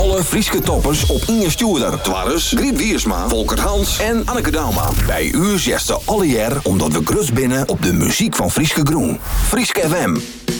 Alle Frieske toppers op Inge Stuurder. Twarres, Griet Wiersma, Volker Hans en Anneke Dauma. Bij u zesten alle jaar omdat we grus binnen op de muziek van Frieske Groen. Frieske FM.